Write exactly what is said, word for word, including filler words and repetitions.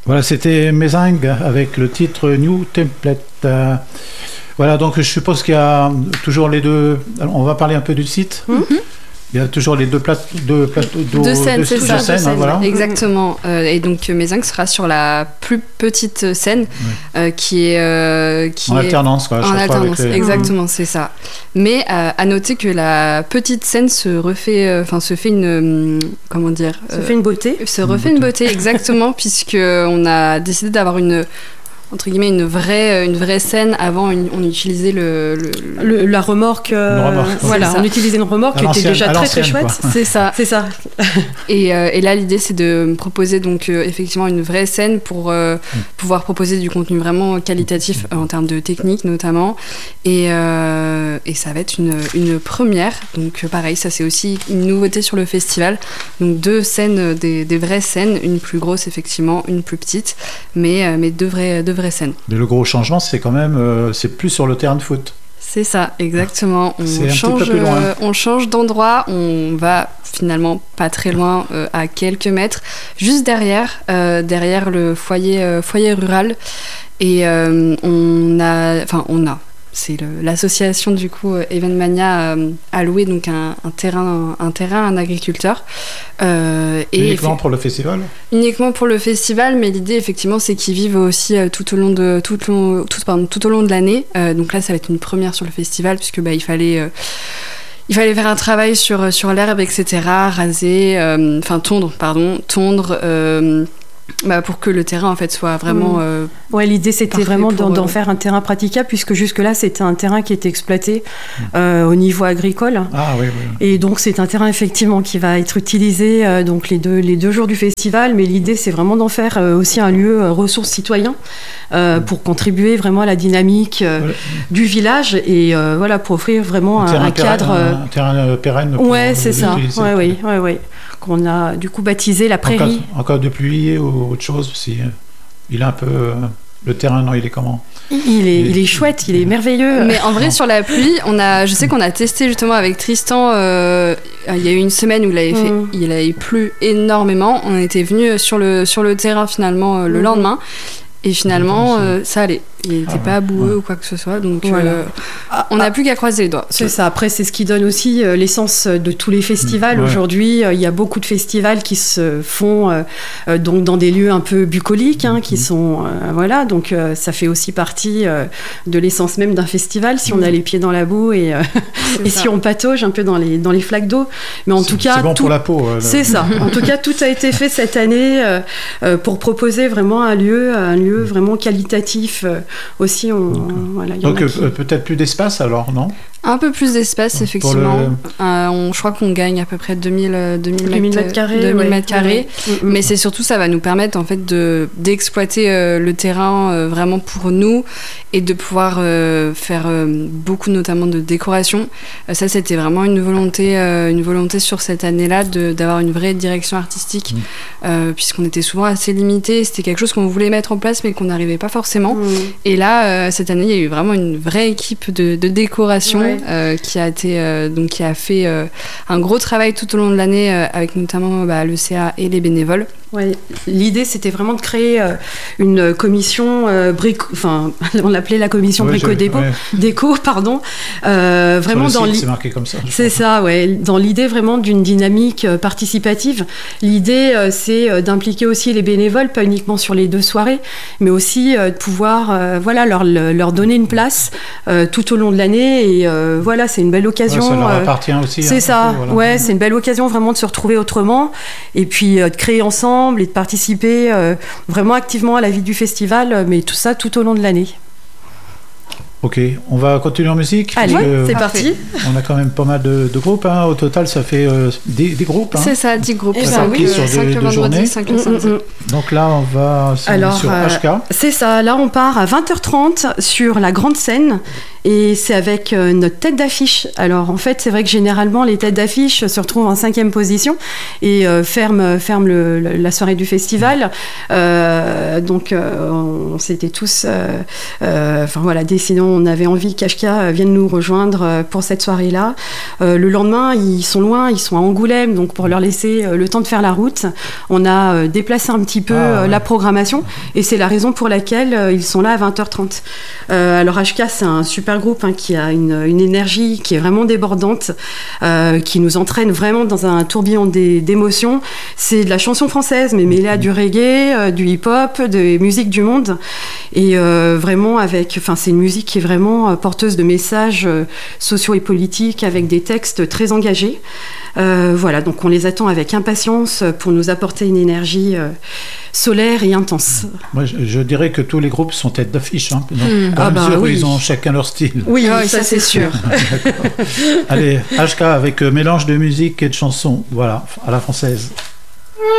Voilà, c'était Mézingue avec le titre New Template. Euh, voilà, donc je suppose qu'il y a toujours les deux. Alors, on va parler un peu du site. Mm-hmm. Il y a toujours les deux plates, deux plateaux, deux, deux scènes, c'est ça, deux scènes, scènes, hein, voilà. Exactement. Euh, et donc Mézingue sera sur la plus petite scène, oui. euh, qui est euh, qui en est alternance, quoi. En alternance, les... exactement, mmh. c'est ça. Mais euh, à noter que la petite scène se refait, enfin euh, se fait une, comment dire, se euh, fait une beauté. Se refait une beauté, une beauté exactement, puisque on a décidé d'avoir une entre guillemets une vraie une vraie scène. Avant une, on utilisait le, le, le la remorque, euh, remorque voilà on utilisait une remorque qui était déjà très très chouette, quoi. c'est ça c'est ça et, euh, et là l'idée c'est de proposer donc euh, effectivement une vraie scène pour euh, mm. pouvoir proposer du contenu vraiment qualitatif euh, en termes de technique notamment et, euh, et ça va être une, une première, donc euh, pareil, ça c'est aussi une nouveauté sur le festival, donc deux scènes, des, des vraies scènes, une plus grosse effectivement, une plus petite, mais, euh, mais deux vraies deux vraies scènes. Mais le gros changement, c'est quand même, euh, c'est plus sur le terrain de foot. C'est ça, exactement. On c'est change, un petit peu plus loin. Euh, on change d'endroit, on va finalement pas très loin, euh, à quelques mètres, juste derrière, euh, derrière le foyer, euh, foyer rural. Et euh, on a, enfin on a. C'est le, l'association du coup Evenmania euh, a loué donc un, un terrain, un, un terrain à un agriculteur. Euh, et uniquement effe- pour le festival. Uniquement pour le festival, mais l'idée effectivement c'est qu'ils vivent aussi euh, tout au long de tout, long, tout, pardon, tout au long de l'année. Euh, donc là ça va être une première sur le festival puisque bah il fallait euh, il fallait faire un travail sur sur l'herbe et cetera, raser, enfin euh, tondre pardon, tondre. Euh, Bah pour que le terrain en fait soit vraiment. Euh, ouais, l'idée c'était vraiment d'en, d'en faire un terrain praticable puisque jusque là c'était un terrain qui était exploité euh, au niveau agricole. Ah oui, oui. Et donc c'est un terrain effectivement qui va être utilisé euh, donc les deux les deux jours du festival, mais l'idée c'est vraiment d'en faire euh, aussi un lieu euh, ressource citoyen euh, pour contribuer vraiment à la dynamique euh, voilà. du village et euh, voilà pour offrir vraiment un, un, un cadre. Pérenne, euh, un terrain pérenne. Pour ouais, c'est ça. Ouais, oui, ouais, ouais. Qu'on a du coup baptisé la prairie. En cas, en cas de pluie ou autre chose, si il est un peu euh, le terrain, non, il est comment ? Il est, il est chouette, il est merveilleux. Mais en vrai, sur la pluie, on a, je sais qu'on a testé justement avec Tristan. Euh, il y a eu une semaine où il avait fait, mmh. il avait plu énormément. On était venus sur le sur le terrain finalement euh, le mmh. lendemain. Et finalement, euh, ça allait. Il n'était ah, pas boueux ouais. ou quoi que ce soit. Donc, voilà. euh, ah, on n'a ah, plus qu'à croiser les doigts. C'est ça. Après, c'est ce qui donne aussi euh, l'essence de tous les festivals. Mmh, ouais. Aujourd'hui, euh, il y a beaucoup de festivals qui se font euh, euh, donc dans des lieux un peu bucoliques, hein, mmh. qui sont euh, voilà. Donc, euh, ça fait aussi partie euh, de l'essence même d'un festival. Si mmh. on a les pieds dans la boue et, euh, et si on patauge un peu dans les dans les flaques d'eau. Mais en c'est, tout cas, c'est bon tout, pour la peau. Ouais, c'est ça. En tout cas, tout a été fait cette année euh, euh, pour proposer vraiment un lieu, un lieu vraiment qualitatif. Euh, aussi, on donc, voilà, donc euh, qui... peut-être plus d'espace alors, non ? Un peu plus d'espace, effectivement. Le... Euh, on, je crois qu'on gagne à peu près deux mille mètres carrés. deux mille mètres carrés. Ouais. Mais c'est surtout, ça va nous permettre en fait, de, d'exploiter euh, le terrain euh, vraiment pour nous et de pouvoir euh, faire euh, beaucoup, notamment de décoration. Euh, ça, c'était vraiment une volonté, euh, une volonté sur cette année-là de, d'avoir une vraie direction artistique, mmh. euh, puisqu'on était souvent assez limité. C'était quelque chose qu'on voulait mettre en place, mais qu'on n'arrivait pas forcément. Mmh. Et là, euh, cette année, il y a eu vraiment une vraie équipe de, de décoration. Ouais. Euh, qui a été euh, donc qui a fait euh, un gros travail tout au long de l'année euh, avec notamment bah, le C A et les bénévoles. Ouais, l'idée c'était vraiment de créer euh, une commission euh, brico, enfin on l'appelait la commission ouais, brico déco, ouais. déco pardon, euh, vraiment Sur le dans site, c'est marqué comme ça. C'est ça, ouais, dans l'idée vraiment d'une dynamique euh, participative. L'idée euh, c'est euh, d'impliquer aussi les bénévoles, pas uniquement sur les deux soirées, mais aussi euh, de pouvoir euh, voilà leur leur donner une place euh, tout au long de l'année et euh, voilà c'est une belle occasion. Ouais, ça leur appartient euh, aussi. C'est hein, ça, peu, voilà. ouais, c'est une belle occasion vraiment de se retrouver autrement et puis euh, de créer ensemble et de participer euh, vraiment activement à la vie du festival, mais tout ça tout au long de l'année. Ok, on va continuer en musique. Allez, c'est parti. On a quand même pas mal de, de groupes. Hein. Au total, ça fait euh, des, des groupes. Hein. C'est ça, dix groupes. Et ça, ben, oui, sur cinq deux, le deux journées. cinq le samedi. Mm-hmm. Donc là, on va Alors, sur euh, H K. C'est ça, là on part à vingt heures trente sur la grande scène. Et c'est avec euh, notre tête d'affiche. Alors en fait, c'est vrai que généralement, les têtes d'affiche se retrouvent en cinquième position et euh, ferment, ferment le, le, la soirée du festival. Euh, donc euh, on s'était tous... Enfin euh, euh, voilà, décidons on avait envie qu'H K vienne nous rejoindre pour cette soirée-là. Euh, le lendemain, ils sont loin, ils sont à Angoulême, donc pour leur laisser le temps de faire la route, on a déplacé un petit peu ah, ouais. la programmation, et c'est la raison pour laquelle ils sont là à vingt heures trente. Euh, alors H K, c'est un super groupe hein, qui a une, une énergie qui est vraiment débordante, euh, qui nous entraîne vraiment dans un tourbillon d'émotions. C'est de la chanson française, mais mêlée à du reggae, euh, du hip-hop, des musiques du monde, et euh, vraiment avec, enfin c'est une musique qui est vraiment euh, porteuse de messages euh, sociaux et politiques, avec des textes très engagés. Euh, voilà, donc on les attend avec impatience pour nous apporter une énergie euh, solaire et intense. Moi, je, je dirais que tous les groupes sont tête d'affiche, hein, dans mmh. ah la bah, mesure oui. où ils ont chacun leur style. Oui, oui ça, ça c'est sûr. Allez, H K avec euh, mélange de musique et de chansons, voilà, à la française.